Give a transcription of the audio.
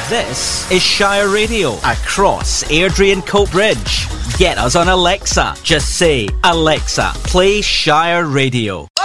This is Shire Radio across Airdrie and Coat Bridge. Get us on Alexa. Just say, Alexa, play Shire Radio.